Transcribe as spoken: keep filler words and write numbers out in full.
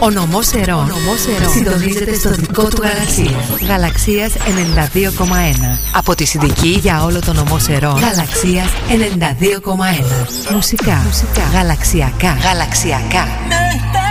Ο νομός Ερών συντονίζεται στο δικό του γαλαξία. Γαλαξίας ενενήντα δύο κόμμα ένα. Από τη Συνδική για όλο το νομό Ερών. Γαλαξίας ενενήντα δύο κόμμα ένα. Μουσικά, Μουσικά. Γαλαξιακά. Γαλαξιακά.